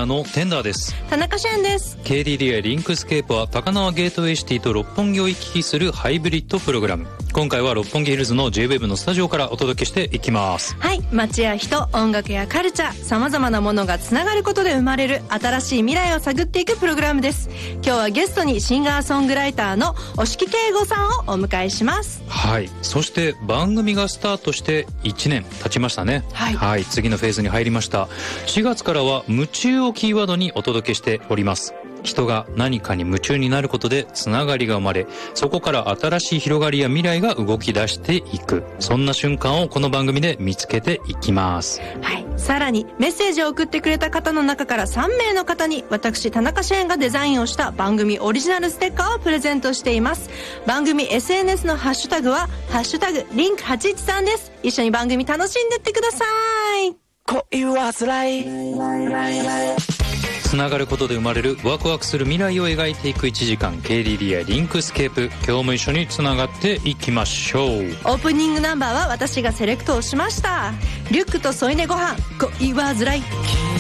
ーのテンダーです。 田中シェンです。 KDDI リンクスケープは高輪ゲートウェイシティと六本木を行き来するハイブリッドプログラム。今回は六本木ヒルズの JWEB のスタジオからお届けしていきます。 はい、街や人、音楽やカルチャー、様々なものがつながることで生まれる新しい未来を探っていくプログラムです。今日はゲストにシンガーソングライターの押木圭吾さんをお迎えします。 はい、そして番組がスタートして1年経ちましたね。はい、次のフェーズに入りました。4月からは夢中をキーワードにお届けしております。人が何かに夢中になることでつながりが生まれ、そこから新しい広がりや未来が動き出していく、そんな瞬間をこの番組で見つけていきます。 はい、さらにメッセージを送ってくれた方の中から3名の方に私田中シェーンがデザインをした番組オリジナルステッカーをプレゼントしています。番組 SNS のハッシュタグはハッシュタグリンク813です。一緒に番組楽しんでってください。 恋は辛い。 つながることで生まれるワクワクする未来を描いていく1時間 KDDI リンクスケープ。今日も一緒につながっていきましょう。 オープニングナンバーは私がセレクトをしました。リュックと添い寝ご飯、恋は辛い。